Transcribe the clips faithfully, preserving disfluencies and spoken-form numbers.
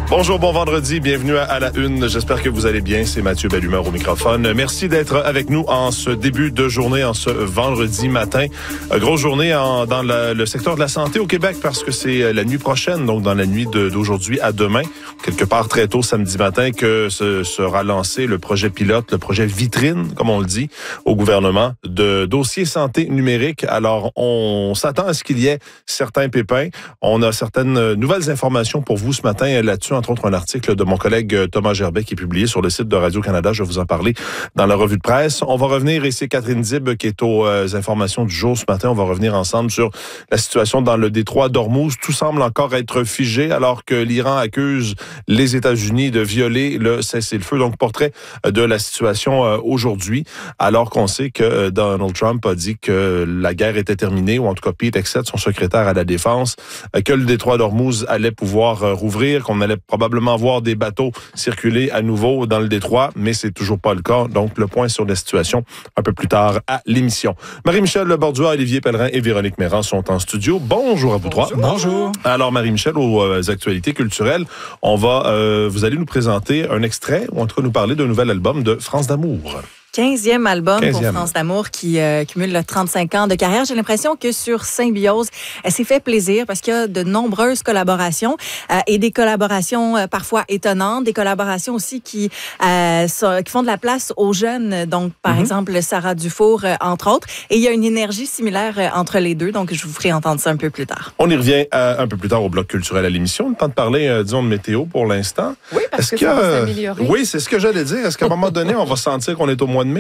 Bonjour, bon vendredi, bienvenue à, à la Une. J'espère que vous allez bien. C'est Mathieu Bellumeur au microphone. Merci d'être avec nous en ce début de journée, en ce vendredi matin. Euh, grosse journée en, dans la, le secteur de la santé au Québec parce que c'est la nuit prochaine, donc dans la nuit de, d'aujourd'hui à demain, quelque part très tôt samedi matin, que se, sera lancé le projet pilote, le projet vitrine, comme on le dit, au gouvernement, de dossier santé numérique. Alors, on s'attend à ce qu'il y ait certains pépins. On a certaines nouvelles informations pour vous ce matin là-dessus, entre autres un article de mon collègue Thomas Gerbet qui est publié sur le site de Radio-Canada. Je vais vous en parler dans la revue de presse. On va revenir, et c'est Catherine Dib qui est aux euh, informations du jour ce matin. On va revenir ensemble sur la situation dans le détroit d'Ormuz. Tout semble encore être figé alors que l'Iran accuse les États-Unis de violer le cessez-le-feu. Donc, portrait de la situation euh, aujourd'hui, alors qu'on sait que euh, Donald Trump a dit que la guerre était terminée, ou en tout cas Pete Hegseth, son secrétaire à la Défense, euh, que le détroit d'Ormuz allait pouvoir euh, rouvrir, qu'on allait probablement voir des bateaux circuler à nouveau dans le détroit, mais c'est toujours pas le cas. Donc, le point sur la situation un peu plus tard à l'émission. Marie-Michel Borduas, Olivier Pellerin et Véronique Méran sont en studio. Bonjour à vous trois. Bonjour. Alors, Marie-Michel, aux euh, actualités culturelles, on va, euh, vous allez nous présenter un extrait, ou en tout cas nous parler d'un nouvel album de France d'Amour. quinzième album quinzième. pour France d'Amour qui euh, cumule le trente-cinq ans de carrière. J'ai l'impression que sur Symbiose, elle s'est fait plaisir parce qu'il y a de nombreuses collaborations euh, et des collaborations euh, parfois étonnantes, des collaborations aussi qui, euh, sont, qui font de la place aux jeunes. Donc, par mm-hmm. exemple, Sarah Dufour, euh, entre autres. Et il y a une énergie similaire euh, entre les deux. Donc, je vous ferai entendre ça un peu plus tard. On y revient euh, un peu plus tard au bloc culturel à l'émission. Le temps de parler, euh, disons, de météo pour l'instant. Oui, parce Est-ce que ça que, va s'améliorer. Oui, c'est ce que j'allais dire. Est-ce qu'à un moment donné, on va sentir qu'on est au mois de mai?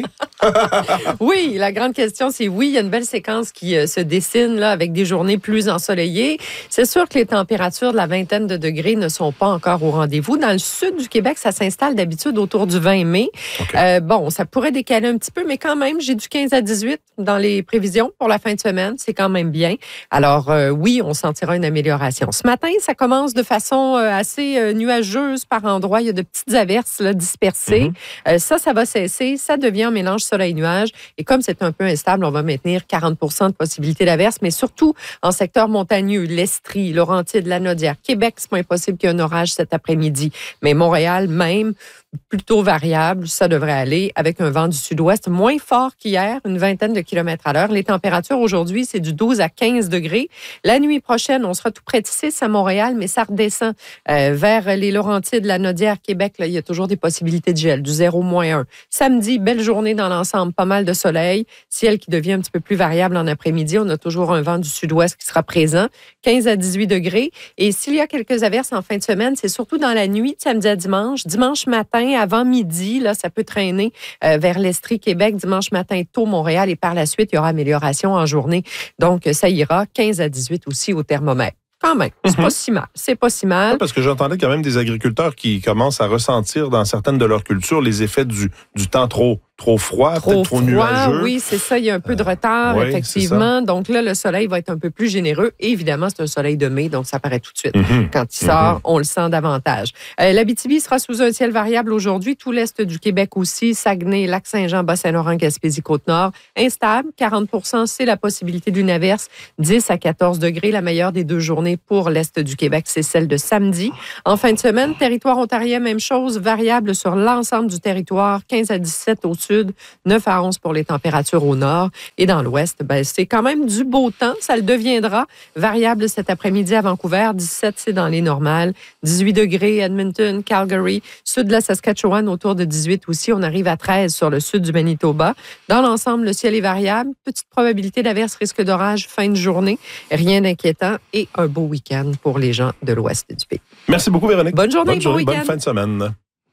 Oui, la grande question, c'est oui, il y a une belle séquence qui euh, se dessine là avec des journées plus ensoleillées. C'est sûr que les températures de la vingtaine de degrés ne sont pas encore au rendez-vous. Dans le sud du Québec, ça s'installe d'habitude autour du vingt mai. Okay. Euh, bon, ça pourrait décaler un petit peu, mais quand même, j'ai du quinze à dix-huit dans les prévisions pour la fin de semaine. C'est quand même bien. Alors euh, oui, on sentira une amélioration. Ce matin, ça commence de façon euh, assez euh, nuageuse par endroits. Il y a de petites averses là, dispersées. Mm-hmm. Euh, ça, ça va cesser. Ça devient un mélange soleil-nuage. Et comme c'est un peu instable, on va maintenir quarante pour cent de possibilité d'averse, mais surtout en secteur montagneux, l'Estrie, Laurentides, la Naudière, Québec, c'est pas impossible qu'il y ait un orage cet après-midi. Mais Montréal, même, plutôt variable, ça devrait aller avec un vent du sud-ouest moins fort qu'hier, une vingtaine de kilomètres à l'heure. Les températures aujourd'hui, c'est du douze à quinze degrés. La nuit prochaine, on sera tout près de six à Montréal, mais ça redescend euh, vers les Laurentides, la Naudière, Québec. Là, il y a toujours des possibilités de gel, du zéro moins un. Samedi, belle journée dans l'ensemble, pas mal de soleil. Ciel qui devient un petit peu plus variable en après-midi. On a toujours un vent du sud-ouest qui sera présent, quinze à dix-huit degrés. Et s'il y a quelques averses en fin de semaine, c'est surtout dans la nuit de samedi à dimanche. Dimanche matin, avant midi, là, ça peut traîner euh, vers l'Estrie, Québec. Dimanche matin, tôt, Montréal. Et par la suite, il y aura amélioration en journée. Donc, ça ira quinze à dix-huit aussi au thermomètre. Quand même, c'est mm-hmm. pas si mal. C'est pas si mal. Oui, parce que j'entendais quand même des agriculteurs qui commencent à ressentir dans certaines de leurs cultures les effets du, du temps trop Trop froid, trop peut-être trop froid, nuageux. Oui, c'est ça. Il y a un peu de retard, euh, oui, effectivement. Donc là, le soleil va être un peu plus généreux. Et évidemment, c'est un soleil de mai, donc ça paraît tout de suite. Mm-hmm. Quand il sort, mm-hmm. on le sent davantage. Euh, L'Abitibi sera sous un ciel variable aujourd'hui. Tout l'est du Québec aussi. Saguenay, Lac-Saint-Jean, Bas-Saint-Laurent, Gaspésie, Côte-Nord. Instable, quarante pour cent, c'est la possibilité d'une averse. dix à quatorze degrés. La meilleure des deux journées pour l'est du Québec, c'est celle de samedi. En fin de semaine, territoire ontarien, même chose, variable sur l'ensemble du territoire. quinze à dix-sept au sud, neuf à onze pour les températures au nord. Et dans l'ouest, ben, c'est quand même du beau temps. Ça le deviendra. Variable cet après-midi à Vancouver. dix-sept, c'est dans les normales. dix-huit degrés, Edmonton, Calgary. Sud de la Saskatchewan, autour de dix-huit aussi. On arrive à treize sur le sud du Manitoba. Dans l'ensemble, le ciel est variable. Petite probabilité d'averse, risque d'orage, fin de journée. Rien d'inquiétant. Et un beau week-end pour les gens de l'ouest du pays. Merci beaucoup, Véronique. Bonne journée, bonne, journée, bon bonne fin de semaine.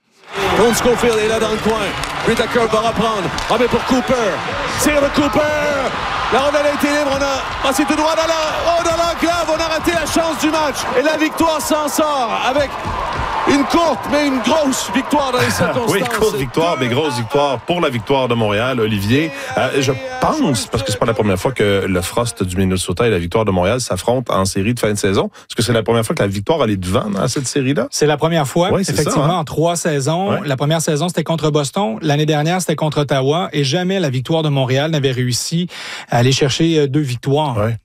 Cole Schofield est là dans le coin. Whittaker va reprendre. Ah, mais pour Cooper. Tire de Cooper. La rondelle a été libre. On a passé tout droit dans la, oh, dans l'enclave. On a raté la chance du match. Et la victoire s'en sort avec une courte, mais une grosse victoire dans les circonstances. Oui, courte victoire, mais grosse victoire pour la victoire de Montréal, Olivier. Euh, je pense, parce que c'est pas la première fois que le Frost du Minnesota et la victoire de Montréal s'affrontent en série de fin de saison. Est-ce que c'est la première fois que la victoire allait devant dans cette série-là? C'est la première fois, oui, effectivement, ça, hein? En trois saisons. Ouais. La première saison, c'était contre Boston. L'année dernière, c'était contre Ottawa. Et jamais la victoire de Montréal n'avait réussi à aller chercher deux victoires. Ouais.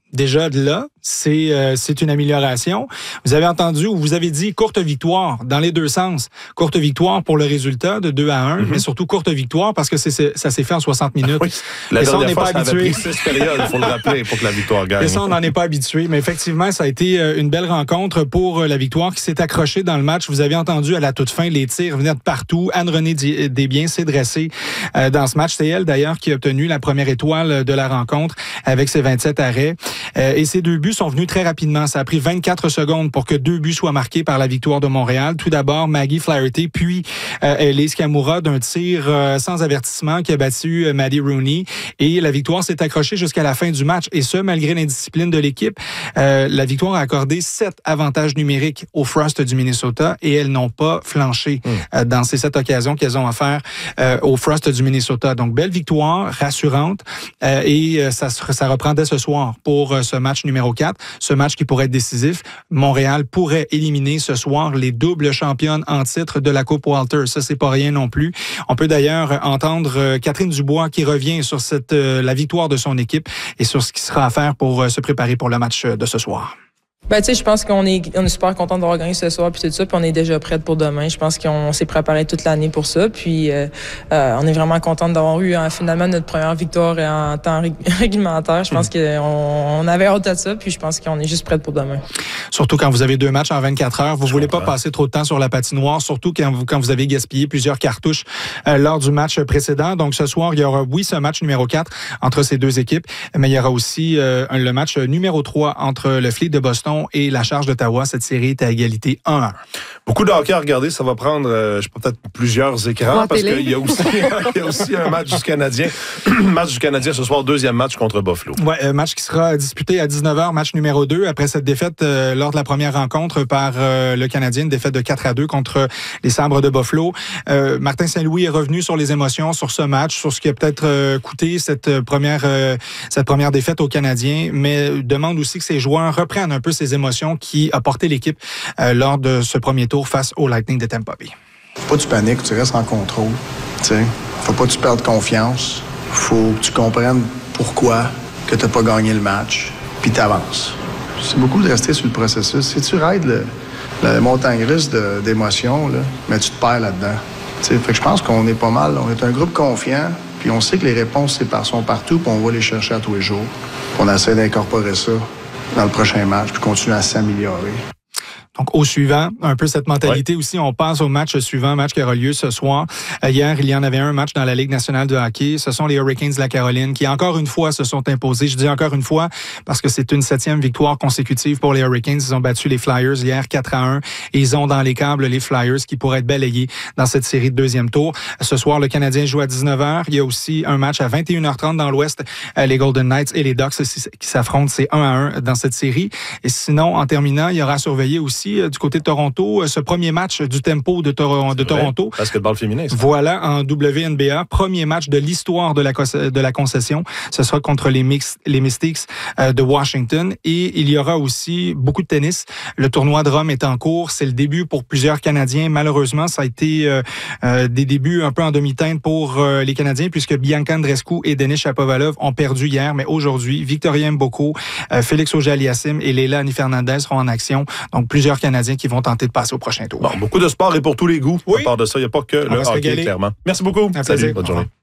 Déjà de là, c'est euh, c'est une amélioration. Vous avez entendu ou vous avez dit courte victoire dans les deux sens. Courte victoire pour le résultat de deux à un, mm-hmm. mais surtout courte victoire parce que c'est, c'est, ça s'est fait en soixante minutes. Oui. La et dernière ça, on n'est fois, pas ça habitué. avait pris six périodes, il faut le rappeler, pour que la victoire gagne. Et ça, on n'en est pas habitué. Mais effectivement, ça a été une belle rencontre pour la victoire qui s'est accrochée dans le match. Vous avez entendu à la toute fin, les tirs venaient de partout. Anne-Renée Desbiens s'est dressée euh, dans ce match. C'est elle, d'ailleurs, qui a obtenu la première étoile de la rencontre avec ses vingt-sept arrêts. Euh, et ces deux buts sont venus très rapidement. Ça a pris vingt-quatre secondes pour que deux buts soient marqués par la victoire de Montréal. Tout d'abord, Maggie Flaherty, puis euh, Elise Kamura d'un tir euh, sans avertissement qui a battu euh, Maddie Rooney. Et la victoire s'est accrochée jusqu'à la fin du match. Et ce, malgré l'indiscipline de l'équipe. Euh, la victoire a accordé sept avantages numériques aux Frost du Minnesota et elles n'ont pas flanché mmh. euh, dans ces sept occasions qu'elles ont offertes euh, aux Frost du Minnesota. Donc, belle victoire, rassurante. Euh, et euh, ça, ça reprend dès ce soir pour euh, ce match numéro quatre. Ce match qui pourrait être décisif. Montréal pourrait éliminer ce soir les doubles championnes en titre de la Coupe Walter. Ça, c'est pas rien non plus. On peut d'ailleurs entendre euh, Catherine Dubois qui revient sur cette, euh, la victoire de son équipe et sur ce qui sera à faire pour euh, se préparer pour le match de ce soir. Ben, tu sais, je pense qu'on est, on est super content d'avoir gagné ce soir puis tout ça, puis on est déjà prête pour demain. Je pense qu'on s'est préparé toute l'année pour ça, puis euh, euh, on est vraiment content d'avoir eu hein, finalement notre première victoire en temps rég- réglementaire. Je pense mmh. qu'on on avait hâte à ça, puis je pense qu'on est juste prête pour demain. Surtout quand vous avez deux matchs en vingt-quatre heures, vous ne voulez pas passer trop de temps sur la patinoire, surtout quand vous, quand vous avez gaspillé plusieurs cartouches euh, lors du match précédent. Donc ce soir, il y aura, oui, ce match numéro quatre entre ces deux équipes, mais il y aura aussi euh, le match numéro trois entre le Fleet de Boston et la Charge d'Ottawa. Cette série est à égalité un à un. Beaucoup de hockey à regarder. Ça va prendre, euh, je sais pas, peut-être plusieurs écrans parce qu'il y a aussi, il y a aussi un match du Canadien. match du Canadien ce soir, deuxième match contre Buffalo. Oui, euh, match qui sera disputé à dix-neuf heures, match numéro deux. Après cette défaite euh, lors de la première rencontre par euh, le Canadien, une défaite de quatre à deux contre les Sabres de Buffalo. Euh, Martin Saint-Louis est revenu sur les émotions, sur ce match, sur ce qui a peut-être euh, coûté cette première, euh, cette première défaite aux Canadiens, mais demande aussi que ces joueurs reprennent un peu ces émotions qui a porté l'équipe euh, lors de ce premier tour face au Lightning de Tampa Bay. Faut pas que tu paniques, tu restes en contrôle. T'sais. Faut pas que tu perdes confiance. Faut que tu comprennes pourquoi que tu n'as pas gagné le match, puis tu avances. C'est beaucoup de rester sur le processus. Si tu raides le, la montagne russe de, d'émotions, là, mais tu te perds là-dedans. T'sais. Fait que je pense qu'on est pas mal. On est un groupe confiant, puis on sait que les réponses sont partout, puis on va les chercher à tous les jours. On essaie d'incorporer ça dans le prochain match, puis continuer à s'améliorer. Donc, au suivant, un peu cette mentalité ouais. aussi. On passe au match suivant, match qui aura lieu ce soir. Hier, il y en avait un match dans la Ligue nationale de hockey. Ce sont les Hurricanes de la Caroline qui, encore une fois, se sont imposés. Je dis encore une fois parce que c'est une septième victoire consécutive pour les Hurricanes. Ils ont battu les Flyers hier quatre à un et ils ont dans les câbles les Flyers qui pourraient être balayés dans cette série de deuxième tour. Ce soir, le Canadien joue à dix-neuf heures. Il y a aussi un match à vingt et une heures trente dans l'Ouest. Les Golden Knights et les Ducks qui s'affrontent. C'est un à un dans cette série. Et sinon, en terminant, il y aura à surveiller aussi du côté de Toronto, ce premier match du Tempo de, Tor- de Toronto. Basketball féminin. Ça. Voilà, en W N B A. Premier match de l'histoire de la, de la concession. Ce sera contre les, mix, les Mystics euh, de Washington. Et il y aura aussi beaucoup de tennis. Le tournoi de Rome est en cours. C'est le début pour plusieurs Canadiens. Malheureusement, ça a été euh, euh, des débuts un peu en demi-teinte pour euh, les Canadiens puisque Bianca Andreescu et Denis Shapovalov ont perdu hier. Mais aujourd'hui, Victoria Mboko, euh, Félix Auger-Aliassime et Leila Annie-Fernandez seront en action. Donc, plusieurs Canadiens qui vont tenter de passer au prochain tour. Bon, beaucoup de sport et pour tous les goûts. Oui. À part de ça, il n'y a pas que On le hockey, clairement. Merci beaucoup. Un Salut, plaisir. bonne journée.